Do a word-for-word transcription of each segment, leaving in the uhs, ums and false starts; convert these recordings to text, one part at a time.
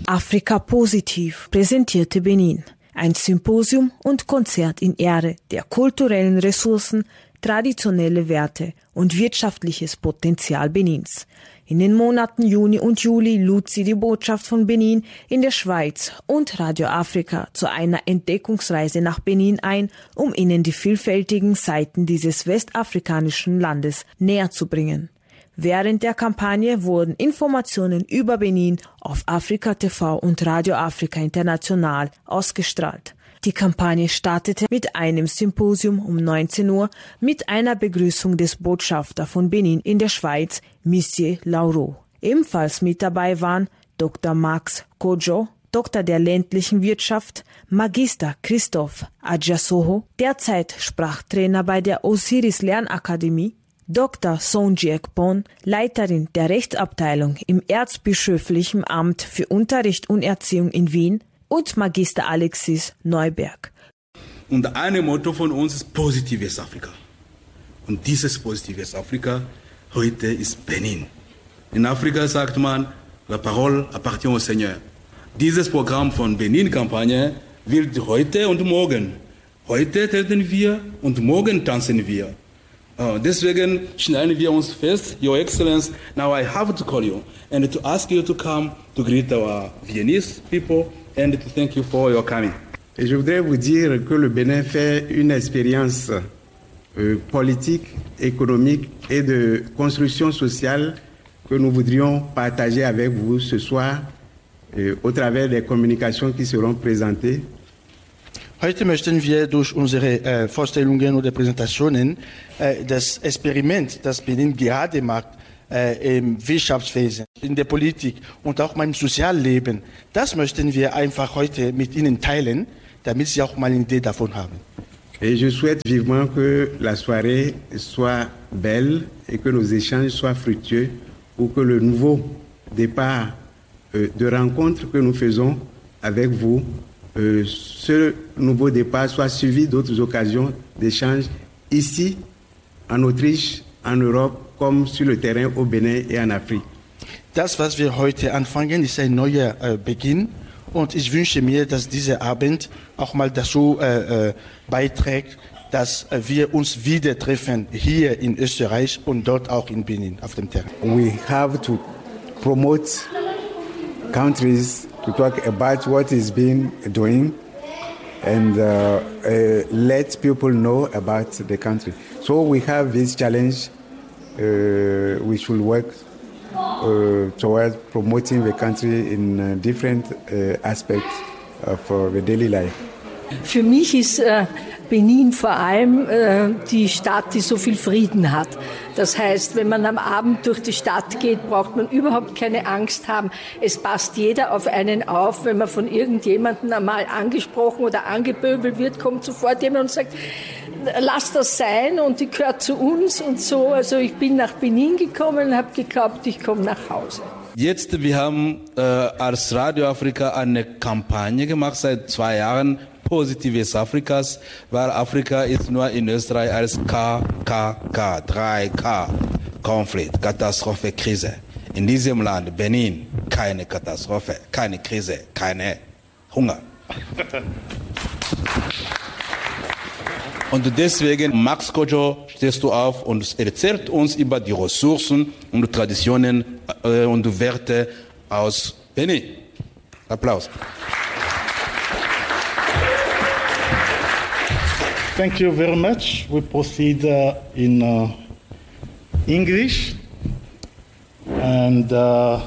Afrika positiv präsentierte Benin ein Symposium und Konzert in Ehre der kulturellen Ressourcen, traditionelle Werte und wirtschaftliches Potenzial Benins. In den Monaten Juni und Juli lud sie die Botschaft von Benin in der Schweiz und Radio Afrika zu einer Entdeckungsreise nach Benin ein, um ihnen die vielfältigen Seiten dieses westafrikanischen Landes näher zu bringen. Während der Kampagne wurden Informationen über Benin auf Afrika T V und Radio Afrika International ausgestrahlt. Die Kampagne startete mit einem Symposium um neunzehn Uhr mit einer Begrüßung des Botschafters von Benin in der Schweiz, Monsieur Lauro. Ebenfalls mit dabei waren Doktor Max Kojo, Doktor der ländlichen Wirtschaft, Magister Christoph Adjasoho, derzeit Sprachtrainer bei der Osiris Lernakademie, Doktor Sonjek Bon, Leiterin der Rechtsabteilung im Erzbischöflichen Amt für Unterricht und Erziehung in Wien, und Magister Alexis Neuberg. Und ein Motto von uns ist positives Afrika. Und dieses positives Afrika heute ist Benin. In Afrika sagt man, la parole appartient au Seigneur. Dieses Programm von Benin-Kampagne wird heute und morgen. Heute treten wir und morgen tanzen wir. Uh, deswegen schneiden wir uns fest, Your Excellency, now I have to call you and to ask you to come to greet our Viennese people and to thank you for your coming. Et je voudrais vous dire que le Bénin fait une expérience euh, politique, économique et de construction sociale que nous voudrions partager avec vous ce soir euh, au travers des communications qui seront présentées. Heute möchten wir durch unsere äh, Vorstellungen oder Präsentationen äh, das Experiment, das Benin gerade macht, äh, im Wirtschaftswesen, in der Politik und auch im Sozialleben, das möchten wir einfach heute mit Ihnen teilen, damit Sie auch mal eine Idee davon haben. Et je souhaite vivement que la soirée soit belle et que nos échanges soient fructueux pour que le nouveau départ euh, de rencontre que nous faisons avec vous, Euh, ce nouveau départ soit suivi d'autres occasions d'échange ici, en Autriche, en Europe, comme sur le terrain au Bénin et en Afrique. Das, was wir heute anfangen, ist ein neuer äh, Beginn und ich wünsche mir, dass dieser Abend auch mal dazu äh, äh, beiträgt, dass äh, wir uns wieder treffen hier in Österreich und dort auch in Benin auf dem Terrain. We have to promote countries to talk about what is being doing and uh, uh, let people know about the country. So we have this challenge. Uh, we should work uh, towards promoting the country in uh, different uh, aspects of uh, the daily life. Für mich ist äh, Benin vor allem äh, die Stadt, die so viel Frieden hat. Das heißt, wenn man am Abend durch die Stadt geht, braucht man überhaupt keine Angst haben. Es passt jeder auf einen auf. Wenn man von irgendjemandem einmal angesprochen oder angepöbelt wird, kommt sofort jemand und sagt, lass das sein und die gehört zu uns und so. Also ich bin nach Benin gekommen und habe geglaubt, ich komme nach Hause. Jetzt, wir haben äh, als Radio Afrika eine Kampagne gemacht seit zwei Jahren, Positives Afrikas, weil Afrika ist nur in Österreich als K, K, K, drei K, Konflikt, Katastrophe, Krise. In diesem Land, Benin, keine Katastrophe, keine Krise, keine Hunger. Und deswegen, Max Kojo, stehst du auf und erzählt uns über die Ressourcen und Traditionen äh, und Werte aus Benin. Applaus. Thank you very much. We proceed uh, in uh, English. And uh,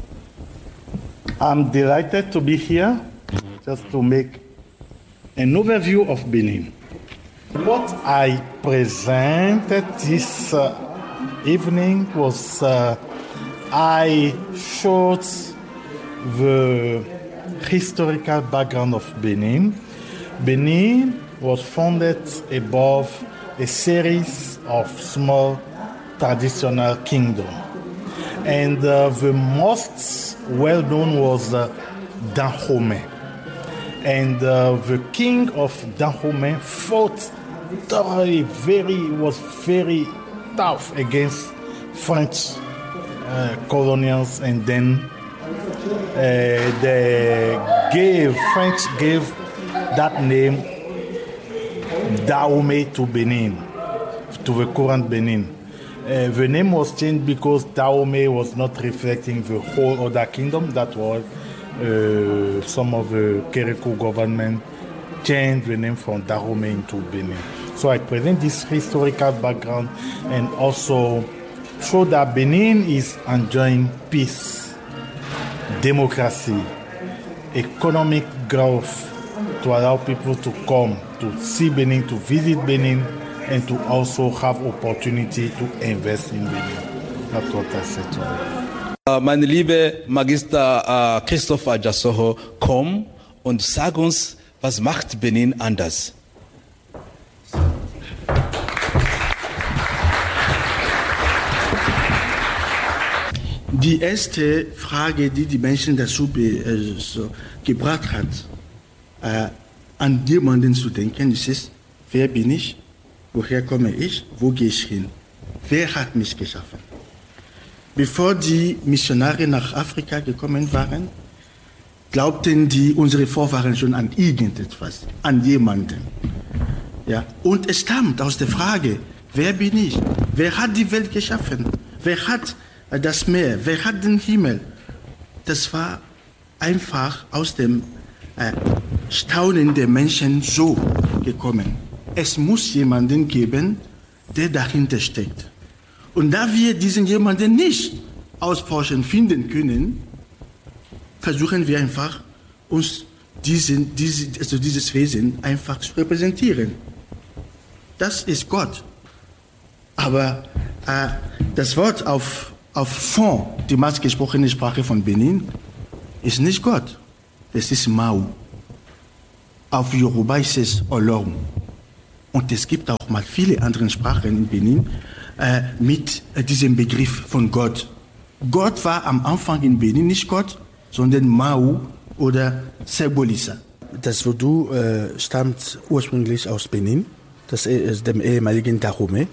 I'm delighted to be here just to make an overview of Benin. What I presented this uh, evening was uh, I showed the historical background of Benin. Benin was founded above a series of small traditional kingdoms. And uh, the most well-known was uh, Dahomey. And uh, the king of Dahomey fought thoroughly, very, was very tough against French uh, colonials, and then Uh, they gave, French gave that name Dahomey to Benin, to the current Benin. Uh, the name was changed because Dahomey was not reflecting the whole other kingdom. That was uh, some of the Kérékou government changed the name from Dahomey into Benin. So I present this historical background and also show that Benin is enjoying peace, democracy, economic growth to allow people to come to see Benin, to visit Benin, and to also have opportunity to invest in Benin. That's what I said to them. Uh, meine liebe Magister uh, Christopher Jassoho, komm und sag uns, was macht Benin anders? Die erste Frage, die die Menschen dazu be, äh, so gebracht hat, äh, an jemanden zu denken, ist es, wer bin ich, woher komme ich, wo gehe ich hin, wer hat mich geschaffen? Bevor die Missionare nach Afrika gekommen waren, glaubten die, unsere Vorfahren schon an irgendetwas, an jemanden. Ja? Und es stammt aus der Frage, wer bin ich, wer hat die Welt geschaffen, wer hat das Meer, wer hat den Himmel? Das war einfach aus dem äh, Staunen der Menschen so gekommen. Es muss jemanden geben, der dahinter steckt. Und da wir diesen jemanden nicht ausforschen, finden können, versuchen wir einfach, uns diesen, diese, also dieses Wesen einfach zu repräsentieren. Das ist Gott. Aber äh, das Wort auf Auf Fon, die meistgesprochene Sprache von Benin, ist nicht Gott, es ist Mau. Auf Yoruba ist es Olorun. Und es gibt auch mal viele andere Sprachen in Benin äh, mit äh, diesem Begriff von Gott. Gott war am Anfang in Benin nicht Gott, sondern Mau oder Serbolisa. Das Voodoo äh, stammt ursprünglich aus Benin, das ist dem ehemaligen Dahomey.